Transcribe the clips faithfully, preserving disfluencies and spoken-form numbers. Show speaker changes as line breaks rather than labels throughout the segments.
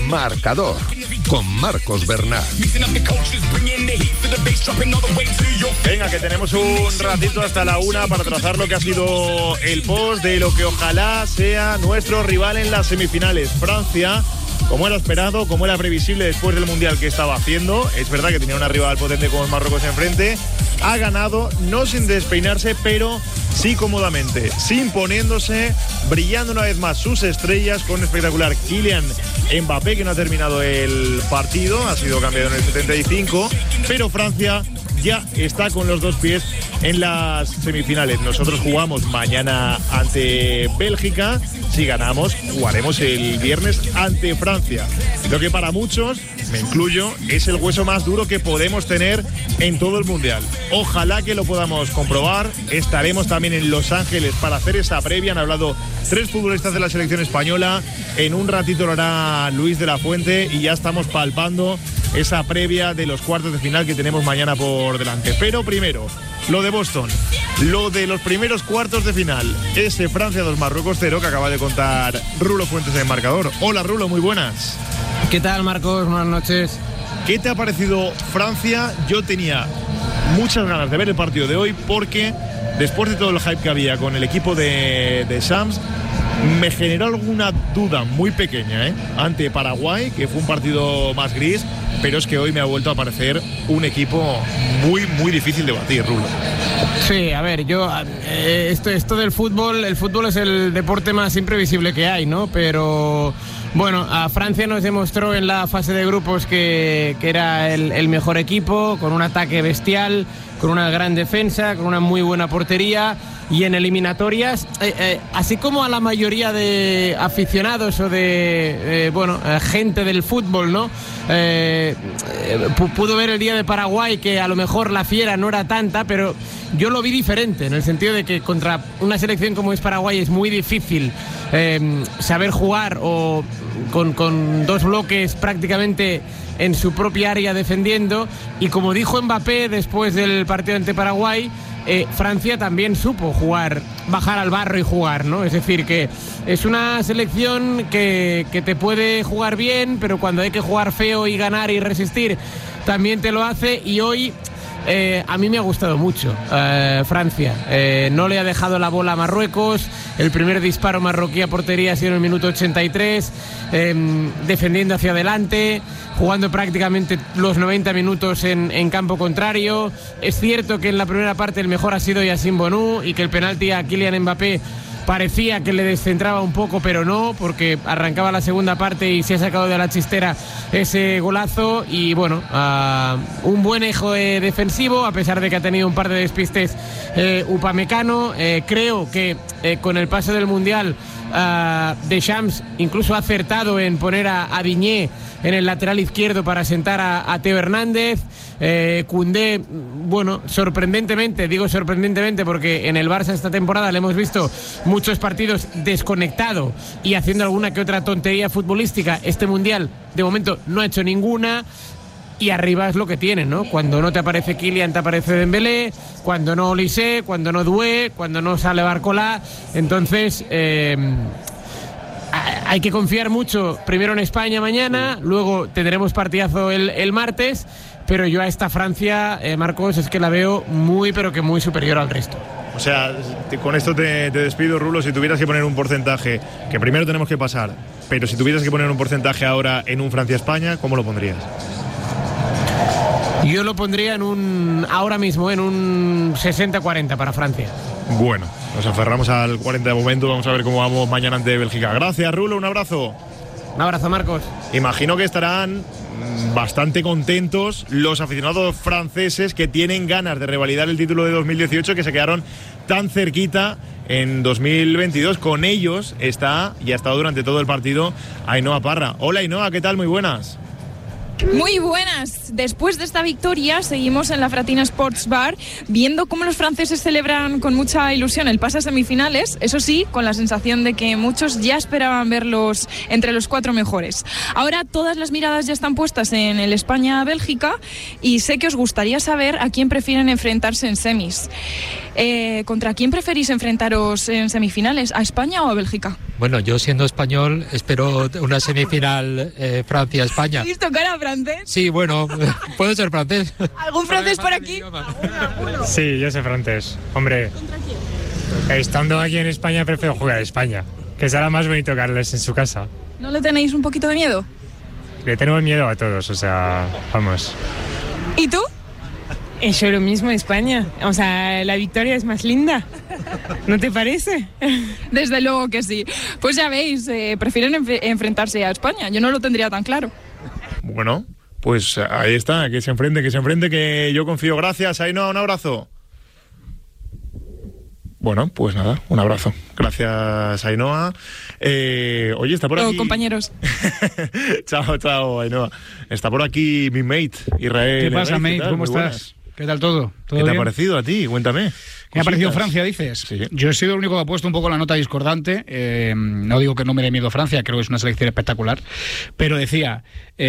Marcador, con Marcos Bernal.
Venga, que tenemos un ratito hasta la una para trazar lo que ha sido el post de lo que ojalá sea nuestro rival en las semifinales. Francia, como era esperado, como era previsible después del Mundial que estaba haciendo, es verdad que tenía una rival potente como Marruecos enfrente, ha ganado, no sin despeinarse, pero sí cómodamente, sí imponiéndose, brillando una vez más sus estrellas con un espectacular Kylian Mbappé, que no ha terminado el partido, ha sido cambiado en el setenta y cinco, pero Francia ya está con los dos pies en las semifinales. Nosotros jugamos mañana ante Bélgica. Si ganamos, jugaremos el viernes ante Francia. Lo que para muchos, me incluyo, es el hueso más duro que podemos tener en todo el Mundial. Ojalá que lo podamos comprobar. Estaremos también en Los Ángeles para hacer esa previa. Han hablado tres futbolistas de la selección española. En un ratito lo hará Luis de la Fuente y ya estamos palpando esa previa de los cuartos de final que tenemos mañana por delante. Pero primero, lo de Boston, lo de los primeros cuartos de final, ese Francia dos Marruecos cero que acaba de contar Rulo Fuentes en Marcador. Hola Rulo, muy buenas.
¿Qué tal, Marcos? Buenas noches.
¿Qué te ha parecido Francia? Yo tenía muchas ganas de ver el partido de hoy porque después de todo el hype que había con el equipo de, de Shams, me generó alguna duda muy pequeña, ¿eh? ante Paraguay, que fue un partido más gris, pero es que hoy me ha vuelto a parecer un equipo muy, muy difícil de batir, Rulo.
Sí, a ver, yo eh, esto, esto del fútbol, el fútbol es el deporte más imprevisible que hay, ¿no? Pero bueno, a Francia nos demostró en la fase de grupos que, que era el, el mejor equipo, con un ataque bestial, con una gran defensa, con una muy buena portería. Y en eliminatorias, eh, eh, así como a la mayoría de aficionados o de, eh, bueno, eh, gente del fútbol, ¿no? Eh, eh, pudo ver el día de Paraguay que a lo mejor la fiera no era tanta, pero yo lo vi diferente, en el sentido de que contra una selección como es Paraguay es muy difícil eh, saber jugar o con, con dos bloques prácticamente en su propia área defendiendo, y como dijo Mbappé después del partido ante Paraguay, Eh, Francia también supo jugar, bajar al barro y jugar, ¿no? Es decir, que es una selección que, que te puede jugar bien, pero cuando hay que jugar feo y ganar y resistir, también te lo hace. Y hoy eh, a mí me ha gustado mucho eh, Francia. Eh, no le ha dejado la bola a Marruecos. El primer disparo marroquí a portería ha sido en el minuto ochenta y tres, eh, defendiendo hacia adelante, jugando prácticamente los noventa minutos en, en campo contrario. Es cierto que en la primera parte el mejor ha sido Yassine Bounou y que el penalti a Kylian Mbappé parecía que le descentraba un poco, pero no, porque arrancaba la segunda parte y se ha sacado de la chistera ese golazo. Y bueno, uh, un buen eje eh, defensivo, a pesar de que ha tenido un par de despistes eh, Upamecano. Eh, creo que eh, con el paso del Mundial, Uh, Deschamps incluso ha acertado en poner a, a Digne en el lateral izquierdo para sentar a, a Teo Hernández. eh, Koundé, bueno, sorprendentemente, digo sorprendentemente porque en el Barça esta temporada le hemos visto muchos partidos desconectado y haciendo alguna que otra tontería futbolística. Este Mundial de momento no ha hecho ninguna. Y arriba es lo que tiene, ¿no? Cuando no te aparece Kylian, te aparece Dembélé. Cuando no Olise, cuando no Doué, cuando no sale Barcola. Entonces, eh, hay que confiar mucho primero en España mañana, luego tendremos partidazo el, el martes. Pero yo a esta Francia, eh, Marcos, es que la veo muy, pero que muy superior al resto.
O sea, te, con esto te, te despido, Rulo. Si tuvieras que poner un porcentaje, que primero tenemos que pasar, pero si tuvieras que poner un porcentaje ahora en un Francia-España, ¿cómo lo pondrías?
Yo lo pondría en un, ahora mismo, en un sesenta cuarenta para Francia.
Bueno, nos aferramos al cuarenta de momento. Vamos a ver cómo vamos mañana ante Bélgica. Gracias, Rulo, un abrazo.
Un abrazo, Marcos.
Imagino que estarán bastante contentos los aficionados franceses que tienen ganas de revalidar el título de dos mil dieciocho, que se quedaron tan cerquita en dos mil veintidós. Con ellos está, y ha estado durante todo el partido, Ainhoa Parra. Hola, Ainhoa, ¿qué tal? Muy buenas.
Muy buenas. Después de esta victoria seguimos en la Fratina Sports Bar viendo cómo los franceses celebran con mucha ilusión el pase a semifinales, eso sí, con la sensación de que muchos ya esperaban verlos entre los cuatro mejores. Ahora todas las miradas ya están puestas en el España-Bélgica y sé que os gustaría saber a quién prefieren enfrentarse en semis. Eh, ¿Contra quién preferís enfrentaros en semifinales? ¿A España o a Bélgica?
Bueno, yo siendo español espero una semifinal eh, Francia-España.
¿Has visto cara francés?
Sí, bueno, puedo ser francés.
¿Algún francés por aquí?
Sí, yo soy francés. Hombre,
¿Contra quién?
estando aquí en España prefiero jugar a España, que será más bonito que Carles en su casa.
¿No le tenéis un poquito de miedo?
Le tenemos miedo a todos, o sea, vamos.
¿Y tú?
Eso lo mismo España. O sea, la victoria es más linda. ¿No te parece?
Desde luego que sí. Pues ya veis, eh, prefieren enf- enfrentarse a España. Yo no lo tendría tan claro.
Bueno, pues ahí está, que se enfrente, que se enfrente, que yo confío. Gracias, Ainhoa, un abrazo. Bueno, pues nada, un abrazo. Gracias, Ainhoa. Eh, oye, está por aquí...
Oh, compañeros.
Chao, chao, Ainhoa. Está por aquí mi mate, Israel.
¿Qué pasa,
Hernández,
mate? ¿Cómo
Muy
estás?
buenas.
¿Qué tal todo? ¿Todo
¿Qué te
bien?
ha parecido a ti? Cuéntame.
¿Qué ha parecido
Cositas.
Francia, dices?
Sí.
Yo he sido el único que ha puesto un poco la nota discordante. Eh, no digo que no me dé miedo Francia, creo que es una selección espectacular. Pero decía,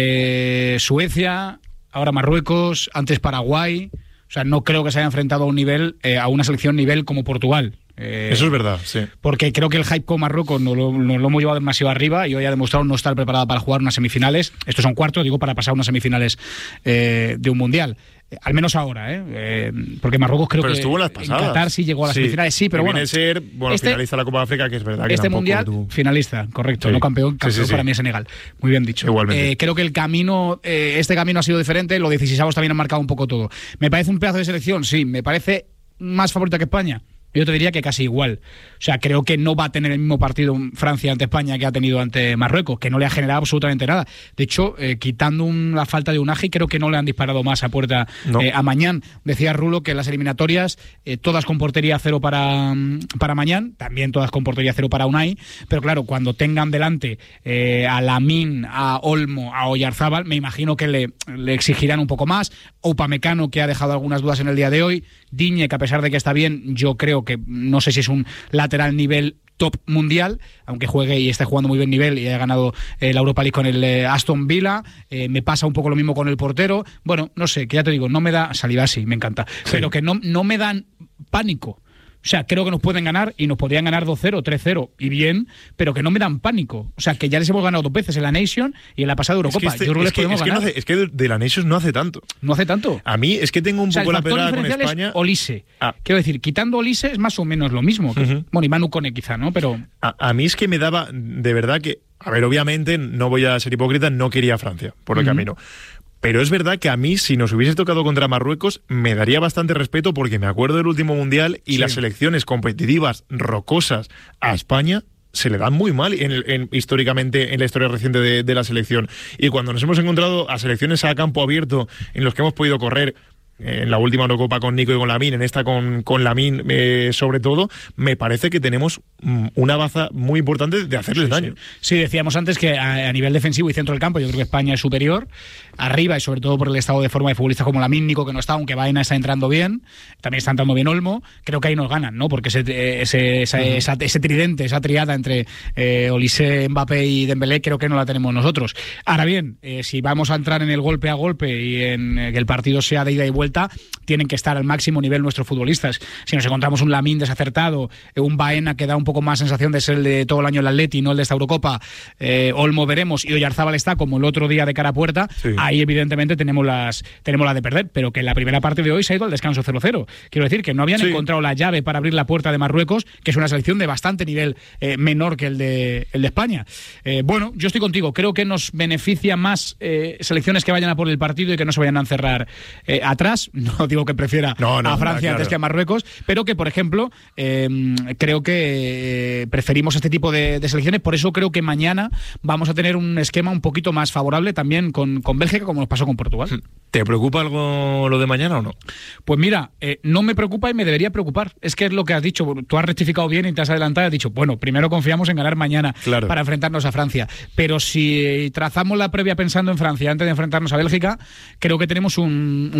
eh, Suecia, ahora Marruecos, antes Paraguay. O sea, no creo que se haya enfrentado a un nivel, eh, a una selección nivel como Portugal. Eh,
Eso es verdad, sí.
Porque creo que el hype con Marruecos nos lo, nos lo hemos llevado demasiado arriba y hoy ha demostrado no estar preparada para jugar unas semifinales. Estos son cuartos, digo, para pasar unas semifinales eh, de un mundial. Eh, al menos ahora, ¿eh? eh porque Marruecos creo
pero
que
estuvo en las pasadas.
en Qatar sí llegó a las
sí.
semifinales, sí, pero
y
bueno.
Viene a ser, bueno,
este,
finalista de la Copa de África, que es verdad que
Este
tampoco
mundial,
tú...
finalista, correcto,
Sí.
no campeón, campeón
Sí, sí, sí.
para mí es Senegal. Muy bien dicho.
Igualmente.
Eh, creo que el camino, eh, este camino ha sido diferente, los dieciseisavos también han marcado un poco todo. ¿Me parece un pedazo de selección? Sí. ¿Me parece más favorita que España? Yo te diría que casi igual. O sea, creo que no va a tener el mismo partido Francia ante España que ha tenido ante Marruecos, que no le ha generado absolutamente nada. De hecho, eh, quitando un, la falta de Unai, creo que no le han disparado más a puerta
no.
eh, a Mañán. Decía Rulo que las eliminatorias, eh, todas con portería cero para, para Mañán, también todas con portería cero para Unai, pero claro, cuando tengan delante eh, a Lamine, a Olmo, a Oyarzábal, me imagino que le, le exigirán un poco más. Upamecano, que ha dejado algunas dudas en el día de hoy. Digne, que a pesar de que está bien, yo creo que no sé si es un lateral nivel top mundial, aunque juegue y esté jugando muy buen nivel y haya ganado eh, la Europa League con el eh, Aston Villa. Eh, me pasa un poco lo mismo con el portero. Bueno, no sé, que ya te digo, no me da salida, sí, me encanta, sí. Pero que no, no me dan pánico. O sea, creo que nos pueden ganar y nos podrían ganar dos cero, tres cero y bien, pero que no me dan pánico. O sea, que ya les hemos ganado dos veces en la Nation y en la pasada Eurocopa.
Es que, este,
Yo creo que les
es que,
podemos
es que
ganar.
No hace, es que de la Nations no hace tanto.
No hace tanto.
A mí es que tengo un
o sea,
poco la pedrada con
diferencial
España.
Es Olise.
Ah.
Quiero decir, quitando Olise es más o menos lo mismo. Que, uh-huh. Bueno, y Manu Kone quizá, ¿no? Pero
a, a mí es que me daba, de verdad que, a ver, obviamente, no voy a ser hipócrita, no quería a Francia por el uh-huh. camino. Pero es verdad que a mí, si nos hubiese tocado contra Marruecos, me daría bastante respeto porque me acuerdo del último Mundial y sí. las selecciones competitivas rocosas a España se le dan muy mal en, en, históricamente en la historia reciente de, de la selección. Y cuando nos hemos encontrado a selecciones a campo abierto en los que hemos podido correr, en la última Eurocopa con Nico y con Lamine, en esta con, con Lamine eh, sobre todo, me parece que tenemos mm, una baza muy importante de hacerles
sí,
daño.
Sí. sí, decíamos antes que a, a nivel defensivo y centro del campo yo creo que España es superior, arriba y sobre todo por el estado de forma de futbolistas como Lamine, Nico que no está, aunque Baena está entrando bien, también está entrando bien Olmo, creo que ahí nos ganan, ¿no? Porque ese, ese, esa, uh-huh. esa, ese tridente, esa triada entre eh, Olise, Mbappé y Dembélé creo que no la tenemos nosotros. Ahora bien, eh, si vamos a entrar en el golpe a golpe y en eh, que el partido sea de ida y vuelta, tienen que estar al máximo nivel nuestros futbolistas. Si nos encontramos un Lamine desacertado, un Baena que da un poco más sensación de ser el de todo el año el Atleti, no el de esta Eurocopa, eh, Olmo veremos, y Oyarzábal está como el otro día de cara a puerta, sí. Ahí evidentemente tenemos las tenemos la de perder, pero que en la primera parte de hoy se ha ido al descanso cero cero. Quiero decir que no habían sí. encontrado la llave para abrir la puerta de Marruecos, que es una selección de bastante nivel eh, menor que el de, el de España. Eh, bueno, yo estoy contigo, creo que nos beneficia más eh, selecciones que vayan a por el partido y que no se vayan a encerrar eh, atrás. No digo que prefiera no, no, a Francia claro. antes que a Marruecos, pero que, por ejemplo, eh, creo que eh, preferimos este tipo de, de selecciones. Por eso creo que mañana vamos a tener un esquema un poquito más favorable también con, con Bélgica, como nos pasó con Portugal.
¿Te preocupa algo lo de mañana o no?
Pues mira, eh, no me preocupa y me debería preocupar. Es que es lo que has dicho. Tú has rectificado bien y te has adelantado y has dicho, bueno, primero confiamos en ganar mañana claro. para enfrentarnos a Francia. Pero si trazamos la previa pensando en Francia antes de enfrentarnos a Bélgica, creo que tenemos un, un problemón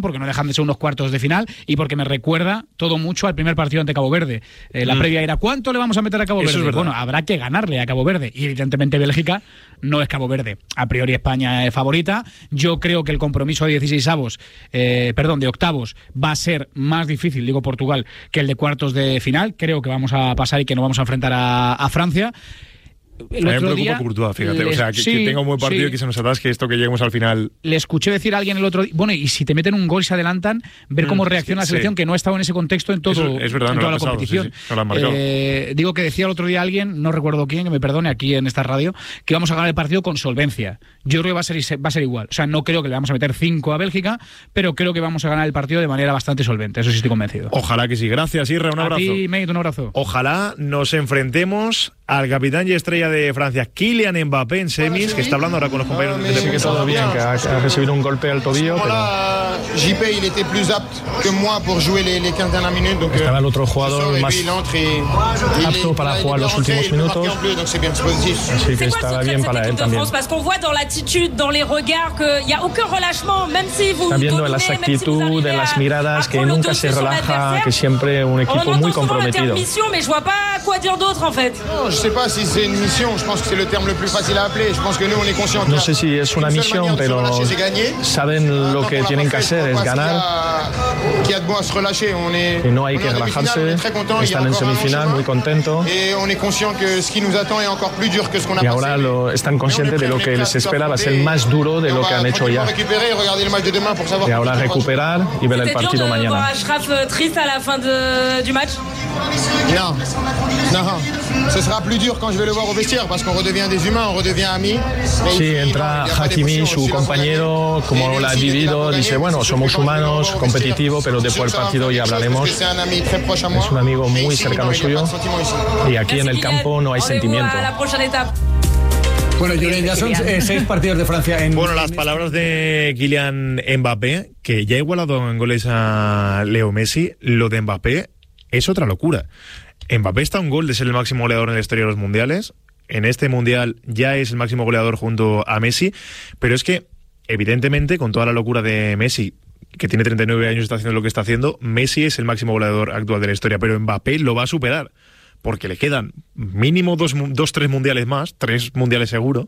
ilusión porque no dejan de ser unos cuartos de final y porque me recuerda todo mucho al primer partido ante Cabo Verde. Eh, la mm. previa era ¿cuánto le vamos a meter a Cabo
Eso
Verde?
Es
bueno, habrá que ganarle a Cabo Verde y evidentemente Bélgica no es Cabo Verde. A priori España es favorita. Yo creo que el compromiso de dieciseisavos, eh, perdón, de octavos va a ser más difícil, digo Portugal, que el de cuartos de final. Creo que vamos a pasar y que no vamos a enfrentar a, a Francia.
El a mí me preocupa Courtois, fíjate. Les, o sea, que, sí, que tenga un buen partido sí. y que se nos atasque esto que lleguemos al final.
Le escuché decir a alguien el otro día, bueno, y si te meten un gol y se adelantan, ver cómo mm, reacciona sí, la selección, sí. que no ha estado en ese contexto en, todo,
Eso es verdad,
en
no
toda la
pasado,
competición.
Sí, sí, no
eh, digo que decía el otro día alguien, no recuerdo quién, que me perdone aquí en esta radio, que vamos a ganar el partido con solvencia. Yo creo que va a ser, va a ser igual. O sea, no creo que le vamos a meter cinco a Bélgica, pero creo que vamos a ganar el partido de manera bastante solvente. Eso sí estoy convencido.
Ojalá que sí. Gracias, Irra. Un abrazo.
A ti, Mate, un abrazo.
Ojalá nos enfrentemos al capitán y estrella de Francia, Kylian Mbappé, en semis, que está hablando ahora con los compañeros de
sí, que todo bien, que ha, ha recibido un golpe al tobillo, pero... Estaba el otro jugador más apto para jugar los últimos minutos, así que estaba bien para él también. Están viendo en la actitud, en las miradas, que nunca se relaja, que siempre un equipo muy comprometido. No sé si es una misión, pero saben lo que tienen que hacer, es ganar. Y no hay que relajarse. Están en semifinal, muy contentos. Y ahora lo, están conscientes de lo que les espera, va a ser más duro de lo que han hecho ya. Y ahora recuperar y ver el partido mañana.
No, no. Ce sera plus dur quand je vais le voir au vestiaire parce qu'on redevient des humains, on redevient amis.
Sí, entra Hakimi, su compañero, como lo ha vivido, dice, bueno, somos humanos, competitivo, pero después del partido ya hablaremos. Es un amigo muy cercano suyo y aquí en el campo no hay sentimiento.
Bueno, Julen, ya son eh, seis partidos de Francia en...
Bueno, las palabras de Kylian Mbappé, que ya ha igualado en goles a Leo Messi. Lo de Mbappé es otra locura. Mbappé está a un gol de ser el máximo goleador en la historia de los mundiales. En este mundial ya es el máximo goleador junto a Messi. Pero es que, evidentemente, con toda la locura de Messi, que tiene treinta y nueve años y está haciendo lo que está haciendo, Messi es el máximo goleador actual de la historia. Pero Mbappé lo va a superar, porque le quedan mínimo dos, dos tres mundiales más, tres mundiales seguro.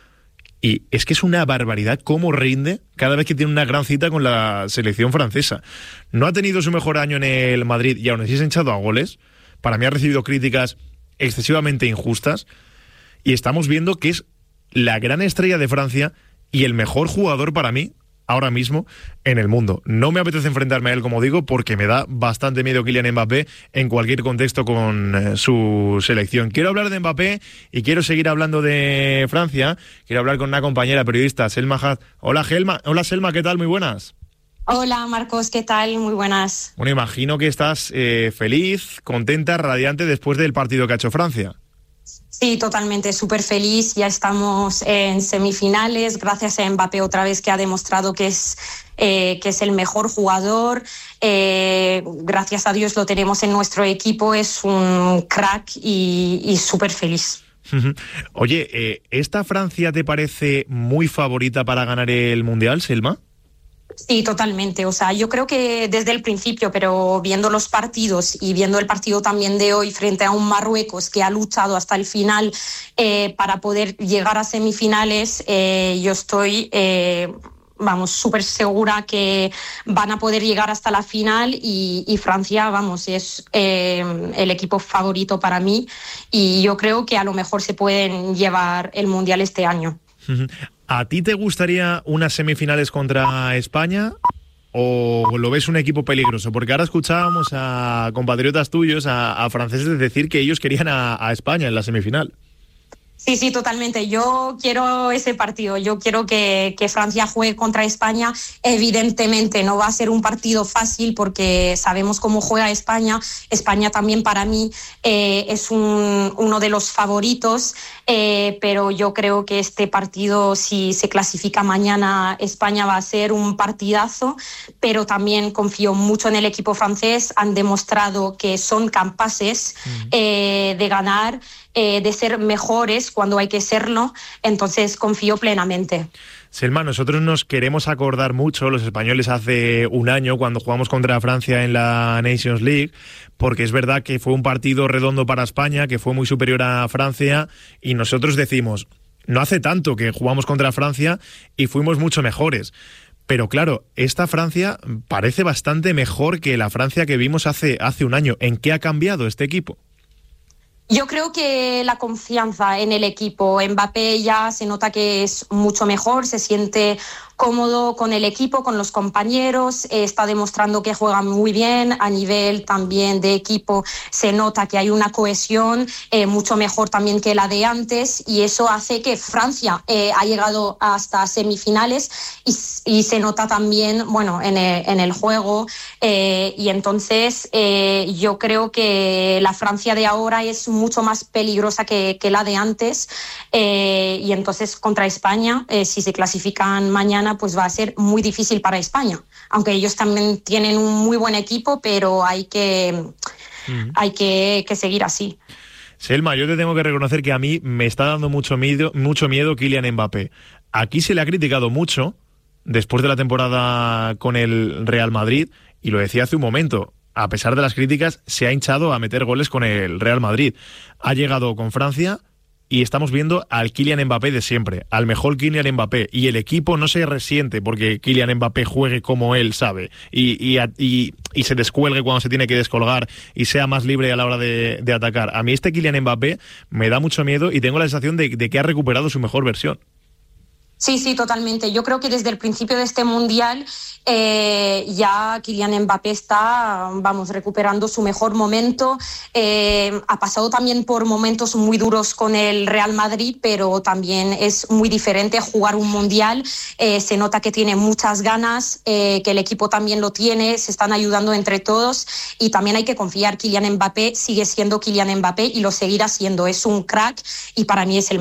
Y es que es una barbaridad cómo rinde cada vez que tiene una gran cita con la selección francesa. No ha tenido su mejor año en el Madrid y aún así se ha hinchado a goles. Para mí ha recibido críticas excesivamente injustas. Y estamos viendo que es la gran estrella de Francia y el mejor jugador para mí ahora mismo en el mundo. No me apetece enfrentarme a él, como digo, porque me da bastante miedo Kylian Mbappé en cualquier contexto con eh, su selección. Quiero hablar de Mbappé y quiero seguir hablando de Francia. Quiero hablar con una compañera periodista, Selma Hatt. Hola, Gelma. Hola, Selma, ¿qué tal? Muy buenas.
Hola, Marcos, ¿qué tal? Muy buenas.
Bueno, imagino que estás eh, feliz, contenta, radiante después del partido que ha hecho Francia.
Sí, totalmente, súper feliz. Ya estamos en semifinales, gracias a Mbappé otra vez, que ha demostrado que es, eh, que es el mejor jugador. Eh, gracias a Dios lo tenemos en nuestro equipo, es un crack y, y súper feliz.
Oye, eh, ¿esta Francia te parece muy favorita para ganar el Mundial, Selma?
Sí, totalmente. O sea, yo creo que desde el principio, pero viendo los partidos y viendo el partido también de hoy frente a un Marruecos que ha luchado hasta el final eh, para poder llegar a semifinales, eh, yo estoy... Eh, vamos, súper segura que van a poder llegar hasta la final y, y Francia, vamos, es eh, el equipo favorito para mí y yo creo que a lo mejor se pueden llevar el Mundial este año.
¿A ti te gustaría unas semifinales contra España o lo ves un equipo peligroso? Porque ahora escuchábamos a compatriotas tuyos, a, a franceses, decir que ellos querían a, a España en la semifinal.
Sí, sí, totalmente. Yo quiero ese partido. Yo quiero que, que Francia juegue contra España. Evidentemente no va a ser un partido fácil porque sabemos cómo juega España. España también para mí eh, es un, uno de los favoritos, eh, pero yo creo que este partido, si se clasifica mañana, España va a ser un partidazo, pero también confío mucho en el equipo francés. Han demostrado que son capaces eh, de ganar. eh, de ser mejores cuando hay que serlo, entonces confío plenamente.
Selma, nosotros nos queremos acordar mucho, los españoles, hace un año cuando jugamos contra Francia en la Nations League, porque es verdad que fue un partido redondo para España, que fue muy superior a Francia, y nosotros decimos, no hace tanto que jugamos contra Francia y fuimos mucho mejores. Pero claro, esta Francia parece bastante mejor que la Francia que vimos hace, hace un año. ¿En qué ha cambiado este equipo?
Yo creo que la confianza en el equipo. Mbappé ya se nota que es mucho mejor, se siente cómodo con el equipo, con los compañeros, eh, está demostrando que juega muy bien. A nivel también de equipo se nota que hay una cohesión eh, mucho mejor también que la de antes, y eso hace que Francia eh, ha llegado hasta semifinales y, y se nota también, bueno, en el, en el juego eh, y entonces eh, yo creo que la Francia de ahora es mucho más peligrosa que, que la de antes eh, y entonces contra España, eh, si se clasifican mañana, pues va a ser muy difícil para España, aunque ellos también tienen un muy buen equipo, pero hay que, mm. hay que, que seguir así.
Selma, yo te tengo que reconocer que a mí me está dando mucho miedo, mucho miedo Kylian Mbappé. Aquí se le ha criticado mucho después de la temporada con el Real Madrid, y lo decía hace un momento, a pesar de las críticas, se ha hinchado a meter goles con el Real Madrid. Ha llegado con Francia y estamos viendo al Kylian Mbappé de siempre, al mejor Kylian Mbappé, y el equipo no se resiente porque Kylian Mbappé juegue como él sabe y, y, y, y se descuelgue cuando se tiene que descolgar y sea más libre a la hora de, de atacar. A mí este Kylian Mbappé me da mucho miedo y tengo la sensación de, de que ha recuperado su mejor versión.
Sí, sí, totalmente. Yo creo que desde el principio de este Mundial eh, ya Kylian Mbappé está, vamos, recuperando su mejor momento. Eh, ha pasado también por momentos muy duros con el Real Madrid, pero también es muy diferente jugar un Mundial. Eh, se nota que tiene muchas ganas, eh, que el equipo también lo tiene, se están ayudando entre todos y también hay que confiar. Kylian Mbappé sigue siendo Kylian Mbappé y lo seguirá siendo. Es un crack y para mí es el